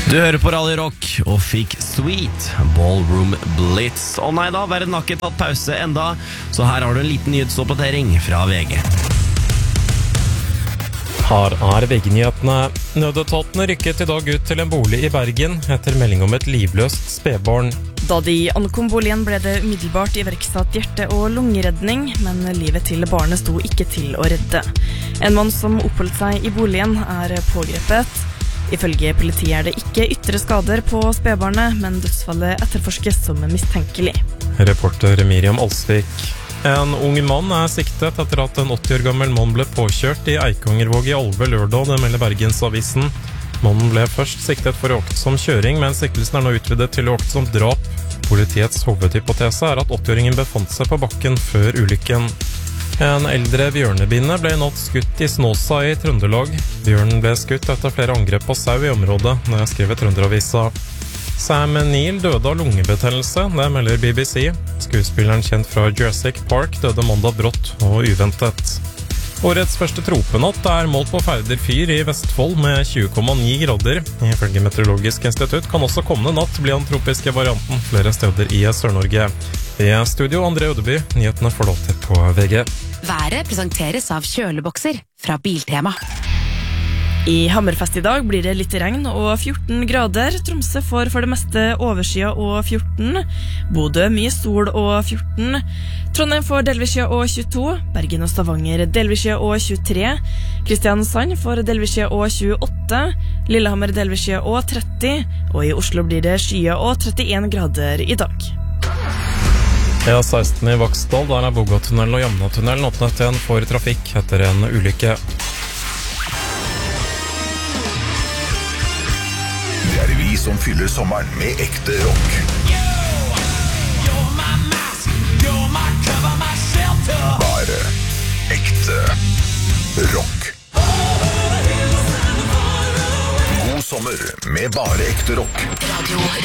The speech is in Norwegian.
Du hører på Radio Rock og fikk Sweet Ballroom Blitz. Å nei da, verden har ikke tatt pause enda, så her har du en liten nyhetsoppdatering fra VG. Her er VG-nyhetene. Nødetatene rykket i dag ut til en bolig i Bergen etter melding om et livløst spedbarn. Da de ankom boligen ble det umiddelbart iverksatt hjerte- og lungeredning, men livet til barnet sto ikke til å redde. En mann som oppholdt seg i boligen er pågrepet. Ifølge politiet er det ikke ytre skader på spedbarnet, men dødsfallet etterforskes som mistenkelig. Reporter Miriam Alsvik. En ung mann er siktet etter at en 80 år gammel mann ble påkjørt i Eikongervåg i Alve lørdag, det melder Bergensavisen. Mannen ble først siktet for uaktsom kjøring, men siktelsen er nå utvidet til uaktsomt drap. Politiets hovedhypotese er at 80-åringen befant seg på bakken før ulykken. En eldre bjørnebinne ble i natt skutt i Snåsa i Trøndelag. Bjørnen ble skutt etter flere angrep på sau i området, det skrev Trønderavisa. Sam Neill døde av lungebetennelse, det melder BBC. Skuespilleren kjent fra Jurassic Park døde mandag brått og uventet. Årets første tropenatt er målt på Færder fyr i Vestfold med 20,9 grader. Ifølge Meteorologisk institutt kan også kommende natt bli den tropiske varianten flere steder i Sør-Norge. I studio André Ødeby, nyhetene får lov til på VG. Været presenteres av kjølebokser fra Biltema. I Hammerfest i dag blir det litt regn og 14 grader. Tromsø får for det meste overskya og 14. Bodø mye sol og 14. Trondheim får delvisskya og 22. Bergen og Stavanger delvisskya og 23. Kristiansand får delvisskya og 28. Lillehammer delvisskya og 30. Og i Oslo blir det skya og 31 grader i dag. E16 i Vaksdal, der er Bogatunnelen og Jamnatunnelen åpnet igjen for trafikk etter en ulykke. Det er vi som fyller sommeren med ekte rock. Bare ekte rock. God sommer med bare ekte rock. Radio